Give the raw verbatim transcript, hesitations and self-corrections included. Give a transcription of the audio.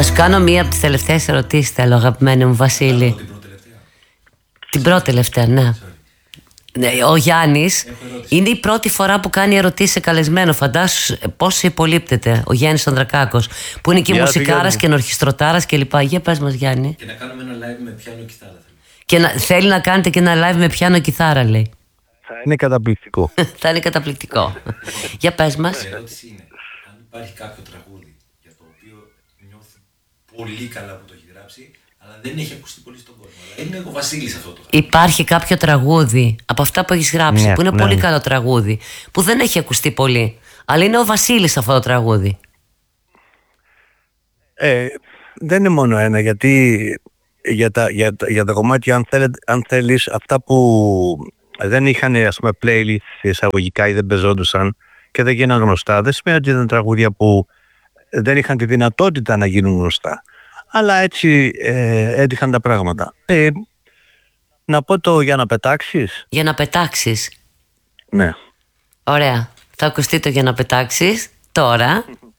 Θα σου κάνω μία από τις τελευταίες ερωτήσεις, θέλω, αγαπημένη μου Βασίλη. Την πρώτη τελευταία. Την πρώτη τελευταία, ναι. Ναι, ο Γιάννης είναι η πρώτη φορά που κάνει ερωτήσεις σε καλεσμένο. Φαντάσου πώς υπολείπτεται ο Γιάννης Ανδρακάκος, που είναι και Γεια σου, μουσικάρας Γιάννη. και ενορχιστρωτάρας κλπ. Για πες μας, Γιάννη. Και να κάνουμε ένα live με πιάνο κιθάρα. Και να, θέλει να κάνετε και ένα live με πιάνο κιθάρα, λέει. Θα είναι καταπληκτικό. Θα είναι καταπληκτικό. Για πες μας. Η ερώτηση είναι, αν υπάρχει κάποιο τραγούδι για το οποίο νιώθει πολύ καλά που το έχει γράψει, αλλά δεν έχει ακουστεί πολύ στον κόσμο. Αλλά είναι ο Βασίλης αυτό το τραγούδι. Υπάρχει κάποιο τραγούδι από αυτά που έχεις γράψει, Ναι, που είναι ναι. πολύ καλό τραγούδι, που δεν έχει ακουστεί πολύ, αλλά είναι ο Βασίλης αυτό το τραγούδι. Ε, δεν είναι μόνο ένα, γιατί για τα, για, τα- για τα κομμάτια, αν, θέλετε, αν θέλεις, αυτά που δεν είχαν, ας πούμε, playlist εισαγωγικά ή δεν πεζόντουσαν και δεν γίνανε γνωστά, δεν σημαίνει ότι ήταν τραγούδια που δεν είχαν τη δυνατότητα να γίνουν γνωστά. Αλλά έτσι ε, έτυχαν τα πράγματα. Ε, να πω το για να πετάξεις. Για να πετάξεις. Ναι. Ωραία. Θα ακουστεί το για να πετάξεις τώρα.